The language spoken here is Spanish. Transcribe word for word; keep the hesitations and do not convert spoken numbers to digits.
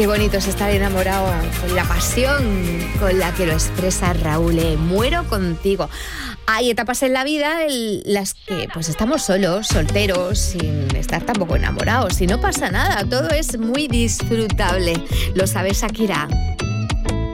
Qué bonito es estar enamorado con la pasión con la que lo expresa Raúl. eh. Muero contigo. Hay etapas en la vida en las que pues estamos solos, solteros, sin estar tampoco enamorados. Y no pasa nada, todo es muy disfrutable. Lo sabe Shakira.